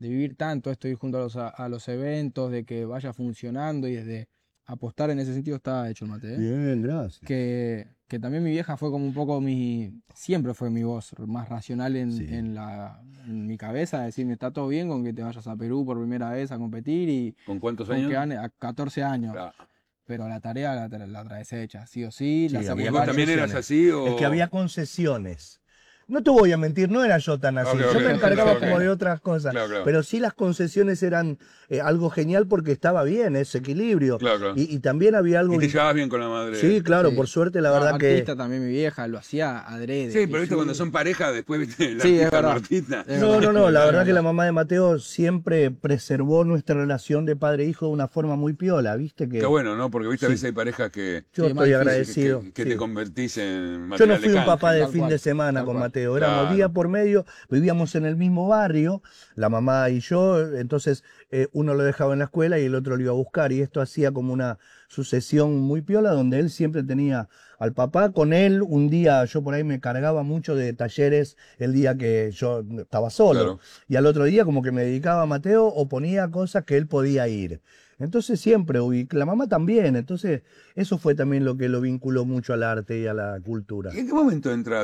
de vivir tanto esto, ir junto a los eventos, de que vaya funcionando y desde apostar en ese sentido está hecho el mate, ¿eh? Bien, gracias. Que también mi vieja fue como un poco siempre fue mi voz más racional Sí. en mi cabeza, decirme, está todo bien con que te vayas a Perú por primera vez a competir y ¿Con cuántos con años? que gane a 14 años. Claro. Pero la tarea la traes hecha, sí o sí. Sí, la había ¿Y vos también eras así? O... Es que había concesiones. No te voy a mentir, no era yo tan así. Ok, Yo ok, me encargaba ok. como de otras cosas. Claro, claro. Pero sí las concesiones eran algo genial porque estaba bien ese equilibrio. Claro, claro. Y también había algo... Y te llevabas bien con la madre. Sí, claro, Sí. por suerte la No, verdad artista que... también mi vieja, lo hacía adrede. Sí, pero viste, cuando son pareja, después viste la Sí, es artista no verdad. artista. Es No, verdad. no, la Es verdad que la verdad. mamá de Mateo siempre preservó nuestra relación de padre-hijo de una forma muy piola, ¿viste? Que Qué bueno, ¿no? Porque viste, a Sí. veces hay parejas que, yo Sí, más estoy difícil agradecido. que sí. te convertís en Yo no material fui de un canje. papá de Tal fin cual, de semana tal con cual. Mateo, éramos Claro. día por medio, vivíamos en el mismo barrio, la mamá y yo, entonces uno lo dejaba en la escuela y el otro lo iba a buscar y esto hacía como una sucesión muy piola donde él siempre tenía al papá con él. Un día yo por ahí me cargaba mucho de talleres el día que yo estaba solo Claro. y al otro día como que me dedicaba a Mateo o ponía cosas que él podía ir. Entonces siempre, y la mamá también, entonces eso fue también lo que lo vinculó mucho al arte y a la cultura. ¿Y en qué momento entra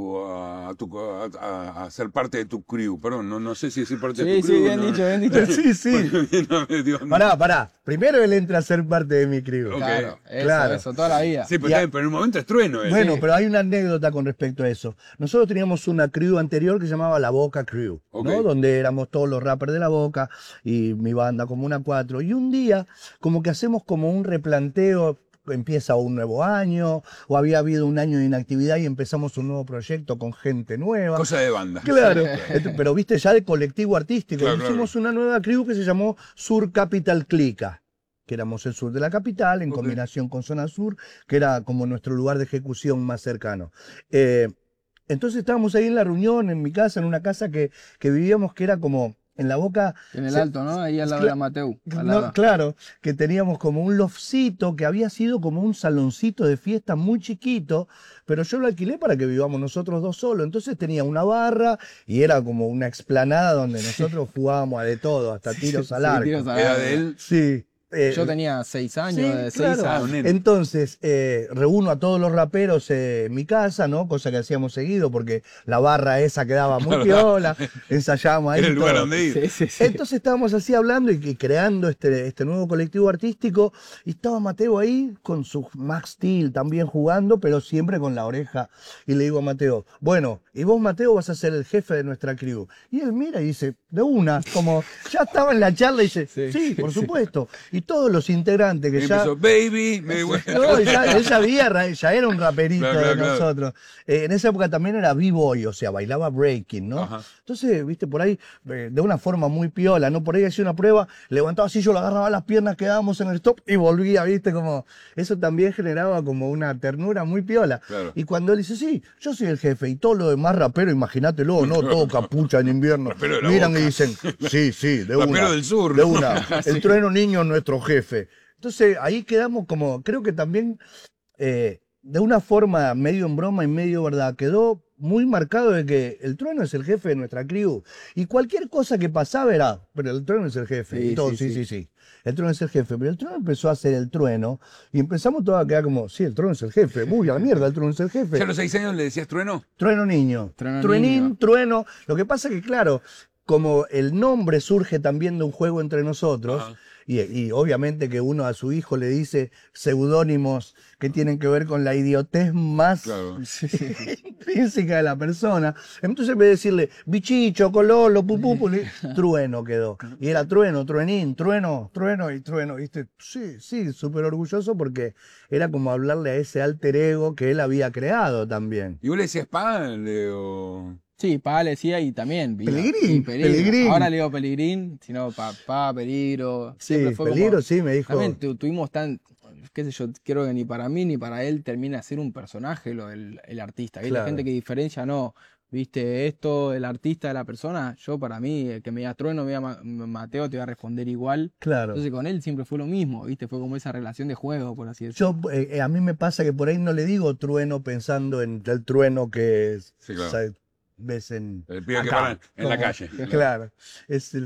a ser parte de tu crew? Perdón, no sé si decir parte de Sí, tu sí, crew. bien no, dicho, bien dicho. Sí, sí. no me dio- Pará. Primero él entra a ser parte de mi crew. Ok. Claro, eso, Claro. eso, toda la vida. Sí, pero, Y a- está bien, pero en un momento es trueno. Bueno, Sí. pero hay una anécdota con respecto a eso. Nosotros teníamos una crew anterior que se llamaba La Boca Crew, Ok. ¿no? Donde éramos todos los rappers de La Boca y mi banda como una 4. Y un día como que hacemos como un replanteo, empieza un nuevo año o había habido un año de inactividad y empezamos un nuevo proyecto con gente nueva. Cosa de banda. Claro, pero viste ya de colectivo artístico. Claro, Hicimos una nueva crew que se llamó Sur Capital Clica, que éramos el sur de la capital en Ok. combinación con Zona Sur, que era como nuestro lugar de ejecución más cercano. Entonces estábamos ahí en la reunión, en mi casa, en una casa que vivíamos que era como en La Boca. En el se- alto, ¿no? Ahí al lado de la Mateu. al no, lado. claro, que teníamos como un loftcito que había sido como un saloncito de fiesta muy chiquito, pero yo lo alquilé para que vivamos nosotros dos solos. Entonces tenía una barra y era como una explanada donde nosotros jugábamos a de todo, hasta tiros al Sí, arco. tiros al Era arco. de él. Sí. Yo tenía 6 años, Sí, de 6 claro. años. un nene. Entonces, reúno a todos los raperos en mi casa, ¿no? Cosa que hacíamos seguido porque la barra esa quedaba muy piola, ensayábamos ahí. Era el lugar todo. donde ir. Sí, sí, sí. Entonces estábamos así hablando y creando este nuevo colectivo artístico y estaba Mateo ahí con su Max Steel también jugando, pero siempre con la oreja. Y le digo a Mateo, bueno, y vos Mateo vas a ser el jefe de nuestra crew. Y él mira y dice, de una, como ya estaba en la charla y dice, sí, por supuesto. Y todos los integrantes que Y ya... empezó, baby, me No, ya era un raperito Claro, claro, de claro. nosotros. En esa época también era b-boy, o sea, bailaba breaking, ¿no? Ajá. Entonces, viste, por ahí, de una forma muy piola, ¿no? Por ahí hacía una prueba, levantaba así, yo lo agarraba las piernas, quedábamos en el stop y volvía, viste, como... Eso también generaba como una ternura muy piola. Claro. Y cuando él dice, sí, yo soy el jefe, y todo lo demás rapero, imagínatelo, ¿no? Todo capucha en invierno. Rapero de la Miran Boca. y dicen, sí, de una. Rapero del sur, De ¿no? una. El trueno niño es nuestro jefe. Entonces ahí quedamos como, creo que también de una forma medio en broma y medio verdad, quedó muy marcado de que el trueno es el jefe de nuestra crew. Y cualquier cosa que pasaba era, pero el trueno es el jefe. Sí, Y todo, sí, sí. El trueno es el jefe. Pero el trueno empezó a ser el trueno y empezamos todos a quedar como, sí, el trueno es el jefe. Uy, a la mierda, el trueno es el jefe. ¿Ya a los 6 años le decías trueno? Trueno niño. Trueno Truenín, niño. trueno. Lo que pasa que, claro, como el nombre surge también de un juego entre nosotros, Ajá. y obviamente que uno a su hijo le dice seudónimos que tienen que ver con la idiotez más Claro. intrínseca de la persona. Entonces en vez de decirle bichicho, cololo, pupupu, trueno quedó. Y era trueno, truenín, trueno, y trueno, ¿viste? Sí, súper orgulloso porque era como hablarle a ese alter ego que él había creado también. ¿Y vos le decías padre o...? Sí, papá le decía y también. Peligrín, Sí, Peligrín. Ahora le digo Peligrín, sino papá, peligro. Sí, Siempre fue peligro, como- sí, me dijo. También tuvimos qué sé yo, creo que ni para mí ni para él termina de ser un personaje el artista. Hay la Claro. gente que diferencia, no, viste, esto, el artista de la persona, yo para mí, el que me diga trueno, me diga Mateo, te voy a responder igual. Claro. Entonces con él siempre fue lo mismo, viste, fue como esa relación de juego, por así decirlo. Yo, a mí me pasa que por ahí no le digo trueno pensando en el trueno que Sí, claro. ¿sabes? Ves en El pibe que acá, para en la como- calle. Claro, es